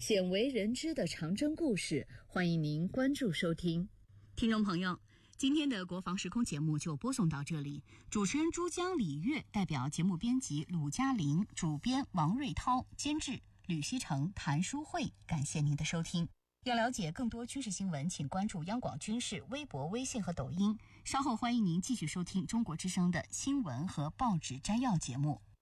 鲜为人知的长征故事，欢迎您关注收听。 听众朋友，今天的国防时空节目就播送到这里。主持人珠江、李月代表节目编辑鲁嘉玲，主编王瑞涛，监制吕希成、谭淑慧，感谢您的收听。要了解更多军事新闻，请关注央广军事微博、微信和抖音。稍后欢迎您继续收听中国之声的新闻和报纸摘要节目。